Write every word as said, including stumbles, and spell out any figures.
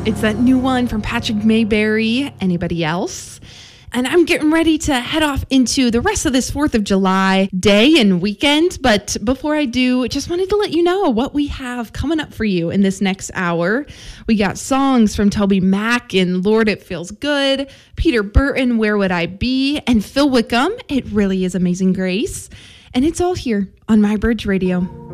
It's that new one from Patrick Mayberry. Anybody else? And I'm getting ready to head off into the rest of this fourth of July day and weekend. But before I do, just wanted to let you know what we have coming up for you in this next hour. We got songs from Toby Mac and Lord, It Feels Good, Peter Burton, Where Would I Be, and Phil Wickham, It Really Is Amazing Grace. And it's all here on My Bridge Radio.